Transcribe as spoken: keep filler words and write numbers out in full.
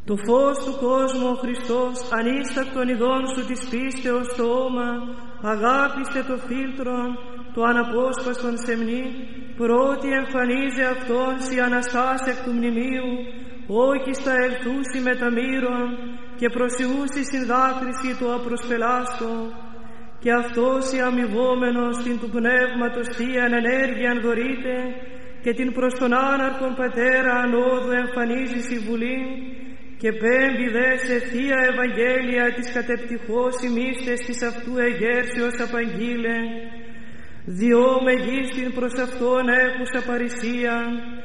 Το φως του κόσμου ο Χριστός, ανίστακτον ειδών σου της πίστεως το όμα, αγάπησε το φίλτρον, το αναπόσπαστον σεμνή, πρώτη εμφανίζει αυτόν σι Αναστάς εκ του μνημείου, όκιστα ελθούσι με τα μύρων και προσιούσι συνδάκρυση του απροσπελάστο, και αυτός η αμοιβόμενος την του Πνεύματος θείαν ενέργειαν δωρείται, και την προς τον άναρχον Πατέρα ανόδου εμφανίζει συμβουλή, και πέμπει δε σε θεία Ευαγγέλια της κατεπτυχώς ημίστες της αυτού εγέρσεως απαγγείλε, διό μεγίστην προς αυτόν έχουσα παρησία,